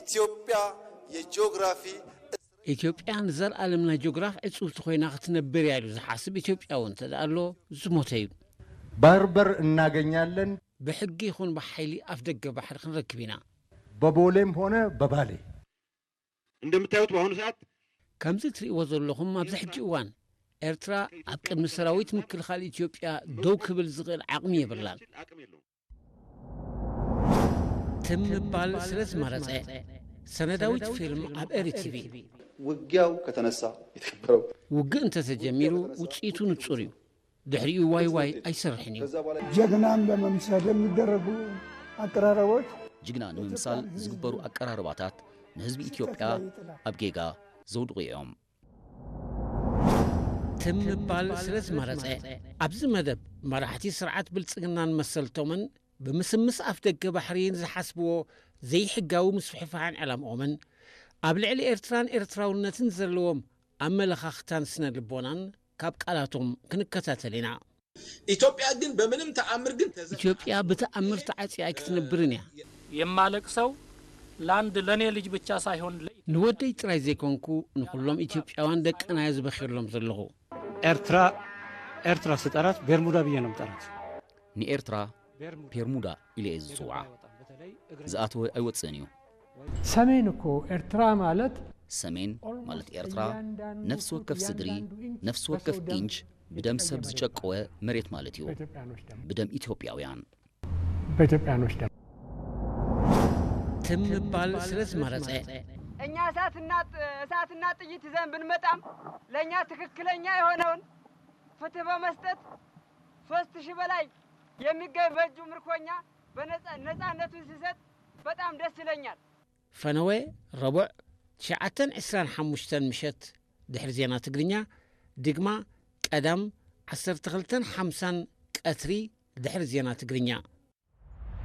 ኢትዮጵያ የጂኦግራፊ ኢትዮጵያን ዘር ዓለምና ጂኦግራፍ እጹብ ተኮይና ክትነብር ያሉ ዝሓስብ ኢትዮጵያውን ተዳሎ ዝሞተዩ ባርበር እናገኛለን በሕጊ ይኹን በኃይሊ አፍደገ ባሕር ክንረክብና በቦሌም ሆነ በባሌ እንደምታዩት በአሁኑ ሰዓት ከምዚ ትርእይዎ ዘለኹም ኣብዚ ሕጂ እዋን ኤርትራ ኣብ ቅድሚ ሰራዊት ምክልኻል ኢትዮጵያ ደው ክብል ዝኽእል ዓቕሚ የብላን ትምባል ስለ ዝመረፀ ሰነዳዊት ፊልም ኣብ ኤርቲቪ ውጊያው ከተነሳ የተከበረው ውግእ እንተተጀሚሩ ውፅኢቱ ንጹር እዩ ድሕሪኡ ዋይ ዋይ አይሰርሕን እዩ ጀግናን ለመምሰል የሚደረጉ አቀራረቦች ጅግና ንምምሳል ዝግበሩ አቀራረባታት ንህዝቢ ኢትዮጵያ ኣብ ጌጋ ዘውድቑ እዮም ትምባል ስለ ዝመረፀ ኣብዚ መደብ መራሕቲ ስርዓት ብልጽግናን መሰልቶምን ብምስምስ ኣፍ ደገ ባሕሪን ዝሓስብዎ ዘይሕጋዊ ምስፍሕፋሕን ዕላምኦምን ኣብ ልዕሊ ኤርትራን ኤርትራውነትን ዘለዎም ኣመለኻኽታን ስነ ልቦናን ካብ ቃላቶም ክንከታተል ኢና ኢትዮጵያ ግን በምንም ተአምር ግን ኢትዮጵያ በተአምር ተዓጽያ ክትነብርን ያ የማለቅሰው ላንድ ለኔ ልጅ ብቻ ሳይሆን ንወደይ ጥራይ ዘይኮንኩ ንኹሎም ኢትዮጵያውያን ደቅና ዝበኺርሎም ዘለኹ ኤርትራ ስጠራት ቤርሙዳ ብዬ ነው ምጠራት ንኤርትራ ቤርሙዳ ኢለ ዝጽዋዓ ዝኣተወ ኣይወፅን እዩ ሰሜን እኮ ኤርትራ ማለት ሰሜን ማለት ኤርትራ ነፍስ ወከፍ ስድሪ ነፍስ ወከፍ ኢንች بدم سبز جاكوه مريت مالتيو بدم إثيوبياويان بإثيوبيانوش دم تم بال سلس مرزع እኛ እሳትና ጥይት ይዘን ብንመጣም ለኛ ትክክለኛ የሆነውን ፍትህ በመስጠት 3000 በላይ የሚገኝ በእጁ ምርኮኛ በነፃነቱን ሲሰጥ በጣም ደስ ይለኛል ፈነወ ረቡዕ 9:25 ምሽት ድሕሪ ዜና ትግርኛ ድግማ ቀዳም 12:50 ቀትሪ ድሕሪ ዜና ትግርኛ